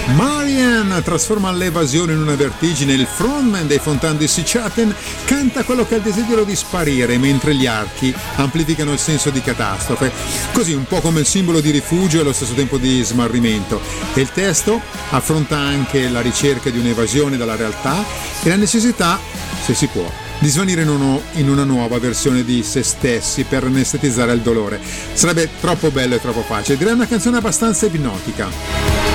Marian trasforma l'evasione in una vertigine. Il frontman dei Fontaine DC Chatin canta quello che è il desiderio di sparire, mentre gli archi amplificano il senso di catastrofe, così un po' come il simbolo di rifugio e allo stesso tempo di smarrimento. E il testo affronta anche la ricerca di un'evasione dalla realtà e la necessità, se si può, di svanire in una nuova versione di se stessi per anestetizzare il dolore. Sarebbe troppo bello e troppo facile. Direi una canzone abbastanza ipnotica.